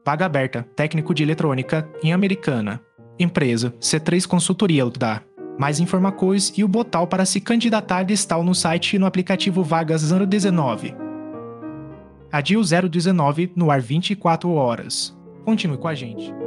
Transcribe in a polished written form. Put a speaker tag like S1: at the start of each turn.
S1: Vaga aberta, técnico de eletrônica, em Americana. Empresa, C3 Consultoria dá. Mais informações e o botão para se candidatar está no site e no aplicativo Vagas 019. Adio 019 no ar 24 horas. Continue com a gente.